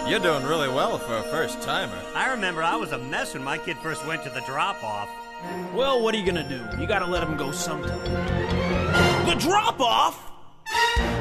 You're doing really well for a first-timer. I remember I was a mess when my kid first went to the drop-off. Well, what are you gonna do? You gotta let him go sometime. The drop-off?